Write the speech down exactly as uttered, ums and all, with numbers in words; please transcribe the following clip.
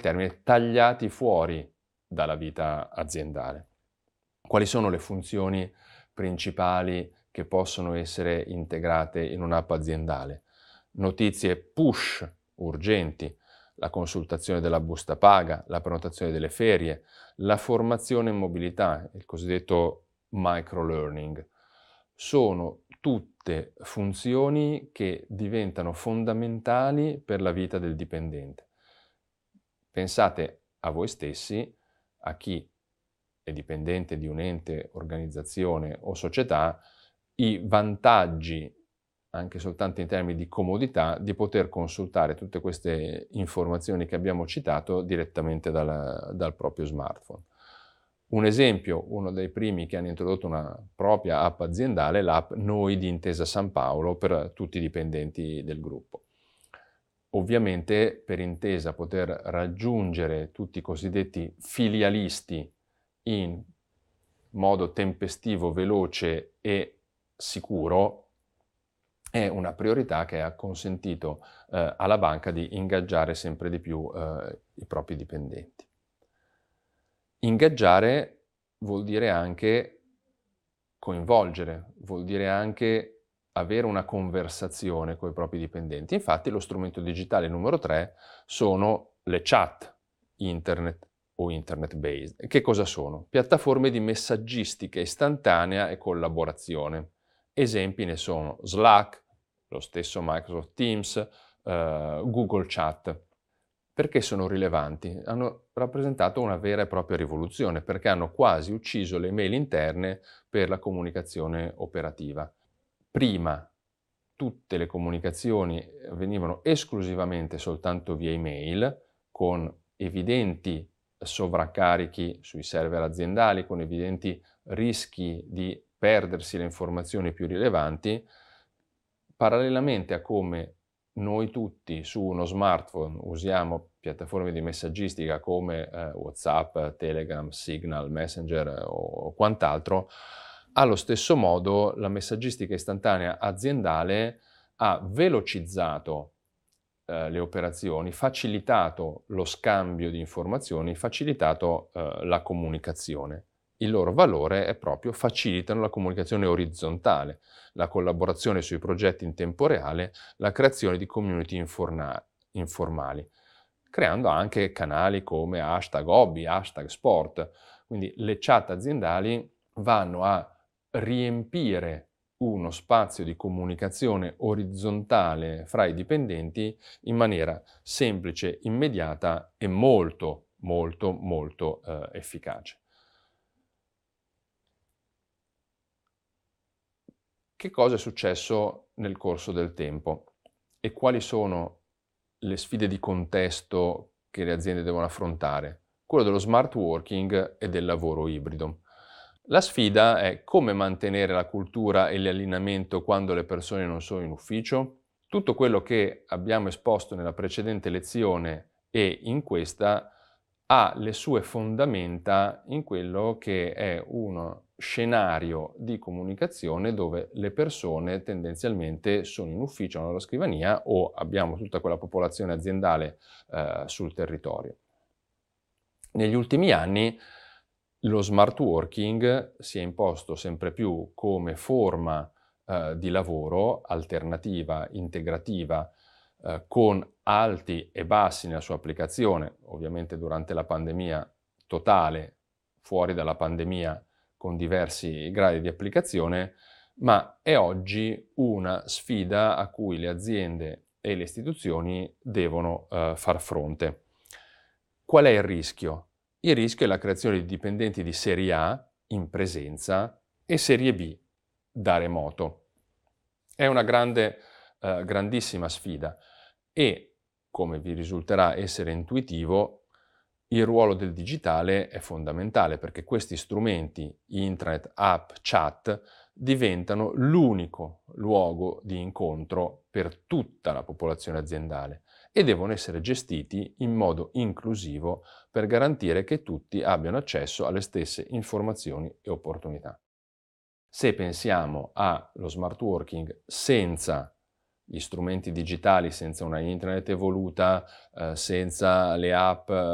termine, tagliati fuori dalla vita aziendale. Quali sono le funzioni principali che possono essere integrate in un'app aziendale? Notizie push urgenti, la consultazione della busta paga, la prenotazione delle ferie, la formazione in mobilità, il cosiddetto microlearning. Sono tutte funzioni che diventano fondamentali per la vita del dipendente. Pensate a voi stessi, a chi è dipendente di un ente, organizzazione o società, i vantaggi, anche soltanto in termini di comodità, di poter consultare tutte queste informazioni che abbiamo citato direttamente dal, dal proprio smartphone. Un esempio, uno dei primi che hanno introdotto una propria app aziendale, l'app Noi di Intesa San Paolo per tutti i dipendenti del gruppo. Ovviamente per Intesa poter raggiungere tutti i cosiddetti filialisti in modo tempestivo, veloce e sicuro è una priorità che ha consentito eh, alla banca di ingaggiare sempre di più eh, i propri dipendenti. Ingaggiare vuol dire anche coinvolgere, vuol dire anche avere una conversazione con i propri dipendenti. Infatti lo strumento digitale numero tre sono le chat internet o internet-based. Che cosa sono? Piattaforme di messaggistica istantanea e collaborazione. Esempi ne sono Slack, lo stesso Microsoft Teams, eh, Google Chat. Perché sono rilevanti? Hanno rappresentato una vera e propria rivoluzione, perché hanno quasi ucciso le mail interne per la comunicazione operativa. Prima tutte le comunicazioni avvenivano esclusivamente soltanto via email, con evidenti sovraccarichi sui server aziendali, con evidenti rischi di perdersi le informazioni più rilevanti, parallelamente a come noi tutti su uno smartphone usiamo piattaforme di messaggistica come eh, WhatsApp, Telegram, Signal, Messenger eh, o quant'altro, allo stesso modo la messaggistica istantanea aziendale ha velocizzato eh, le operazioni, facilitato lo scambio di informazioni, facilitato eh, la comunicazione. Il loro valore è proprio facilitano la comunicazione orizzontale, la collaborazione sui progetti in tempo reale, la creazione di community inforna- informali, creando anche canali come hashtag hobby, hashtag sport. Quindi le chat aziendali vanno a riempire uno spazio di comunicazione orizzontale fra i dipendenti in maniera semplice, immediata e molto, molto, molto eh, efficace. Che cosa è successo nel corso del tempo e quali sono le sfide di contesto che le aziende devono affrontare? Quello dello smart working e del lavoro ibrido. La sfida è come mantenere la cultura e l'allineamento quando le persone non sono in ufficio. Tutto quello che abbiamo esposto nella precedente lezione e in questa ha le sue fondamenta in quello che è uno scenario di comunicazione dove le persone tendenzialmente sono in ufficio alla loro scrivania o abbiamo tutta quella popolazione aziendale eh, sul territorio. Negli ultimi anni lo smart working si è imposto sempre più come forma eh, di lavoro alternativa, integrativa, eh, con alti e bassi nella sua applicazione, ovviamente durante la pandemia totale, fuori dalla pandemia con diversi gradi di applicazione, ma è oggi una sfida a cui le aziende e le istituzioni devono eh, far fronte. Qual è il rischio? Il rischio è la creazione di dipendenti di serie A in presenza e serie B da remoto. È una grande, eh, grandissima sfida e, come vi risulterà essere intuitivo, il ruolo del digitale è fondamentale perché questi strumenti, intranet, app, chat, diventano l'unico luogo di incontro per tutta la popolazione aziendale e devono essere gestiti in modo inclusivo per garantire che tutti abbiano accesso alle stesse informazioni e opportunità. Se pensiamo allo smart working senza gli strumenti digitali, senza una internet evoluta, eh, senza le app